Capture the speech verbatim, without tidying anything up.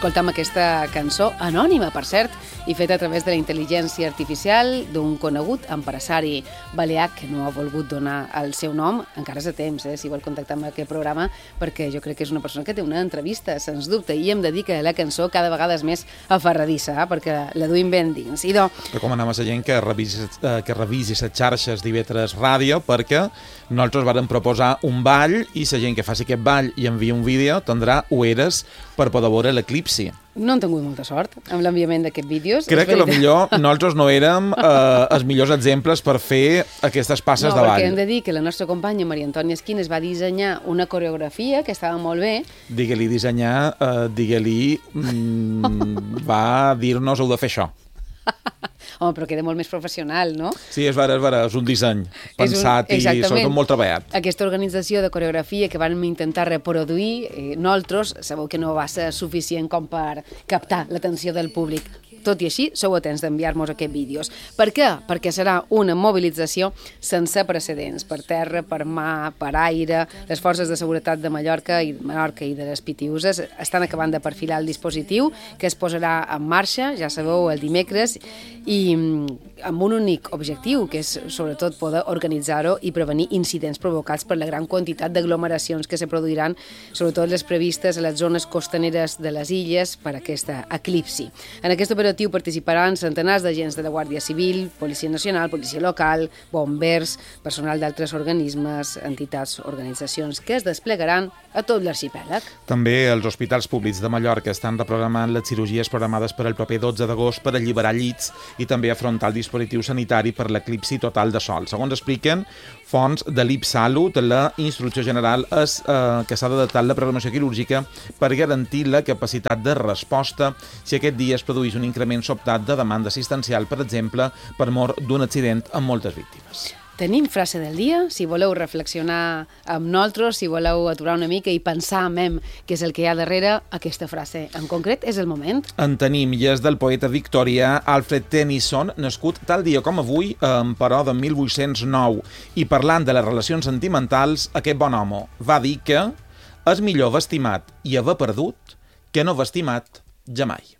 Escoltam aquesta cançó anònima, per cert, i feta a través de la intel·ligència artificial d'un conegut empresari balear que no ha volgut donar el seu nom. Encara és a temps, eh, si vol contactar amb aquest programa, perquè jo crec que és una persona que té una entrevista, sens dubte, i hem de dir que la cançó cada vegada és més aferradissa, eh, perquè la duim ben dins. I do... Recomanem a la gent que revisi, eh, que revisi les xarxes d'I V tres Ràdio, perquè nosaltres vàrem proposar un ball i la gent que faci aquest ball i envia un vídeo tindrà ueres per poder veure l'eclipsi. No han tingut molta sort amb l'enviament d'aquests vídeos. Crec que potser nosaltres no érem eh, els millors exemples per fer aquestes passes no, de ball. No, perquè hem de dir que la nostra companya Maria Antònia Esquines va dissenyar una coreografia que estava molt bé. Digue-li dissenyar, eh, digue-li... Mm, va dir-nos heu de fer això. Home, però queda molt més professional, no? Sí, és vera, és vera, és un disseny pensat un, i sobretot molt treballat. Aquesta organització de coreografia que vam intentar reproduir, eh, nosaltres, sabeu que no va ser suficient com per captar l'atenció del públic. Tot i així, sou atents d'enviar-nos aquests vídeos. Per què? Perquè serà una mobilització sense precedents, per terra, per mà, per aire. Les forces de seguretat de Mallorca i Menorca i de les Pitiüses estan acabant de perfilar el dispositiu que es posarà en marxa, ja sabeu, el dimecres, i amb un únic objectiu, que és sobretot poder organitzar-ho i prevenir incidents provocats per la gran quantitat d'aglomeracions que se produiran, sobretot les previstes a les zones costaneres de les illes per aquesta eclipsi. En aquest operatiu participaran centenars d'agents de la Guàrdia Civil, Policia Nacional, Policia Local, bombers, personal d'altres organismes, entitats, organitzacions que es desplegaran a tot l'arxipèlag. També els hospitals públics de Mallorca estan reprogramant les cirurgies programades per al proper dotze d'agost per alliberar llits i també afrontar el dispositiu sanitari per l'eclipsi total de sol. Segons expliquen fonts de l'IPSALUT, la instrucció general és eh, que s'ha d'adaptar la programació quirúrgica per garantir la capacitat de resposta si aquest dia es produeix un increment sobtat de demanda assistencial, per exemple, per mort d'un accident amb moltes víctimes. Tenim frase del dia, si voleu reflexionar amb nosaltres, si voleu aturar una mica i pensar en què és el que hi ha darrere aquesta frase. En concret, és el moment. En tenim, i és del poeta victorià Alfred Tennyson, nascut tal dia com avui, però de mil vuit-cents nou, i parlant de les relacions sentimentals, aquest bon home va dir que és millor haver estimat i haver perdut que no haver estimat jamai.